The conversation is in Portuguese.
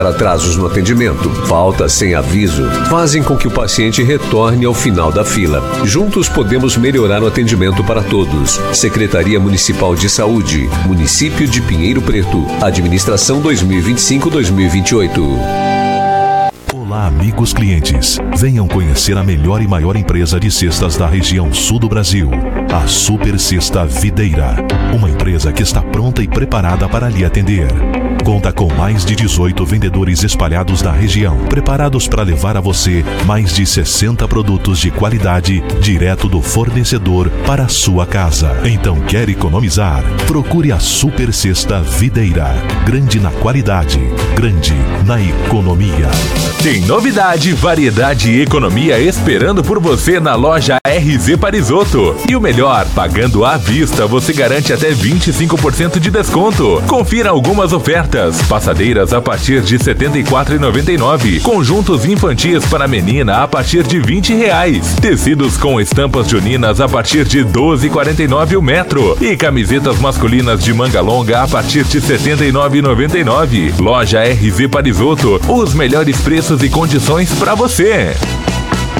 Atrasos no atendimento, faltas sem aviso, fazem com que o paciente retorne ao final da fila. Juntos podemos melhorar o atendimento para todos. Secretaria Municipal de Saúde, Município de Pinheiro Preto, Administração 2025-2028. Olá, amigos clientes. Venham conhecer a melhor e maior empresa de cestas da região sul do Brasil, a Super Cesta Videira. Uma empresa que está pronta e preparada para lhe atender. Conta com mais de 18 vendedores espalhados na região, preparados para levar a você mais de 60 produtos de qualidade direto do fornecedor para a sua casa. Então, quer economizar? Procure a Super Cesta Videira. Grande na qualidade, grande na economia. Tem novidade, variedade e economia esperando por você na loja RZ Parisotto. E o melhor, pagando à vista, você garante até 25% de desconto. Confira algumas ofertas. Passadeiras a partir de R$ 74,99. Conjuntos infantis para menina a partir de R$ 20. Tecidos com estampas juninas a partir de R$ 12,49 o metro. E camisetas masculinas de manga longa a partir de R$ 79,99. Loja RZ Parisotto. Os melhores preços e condições para você.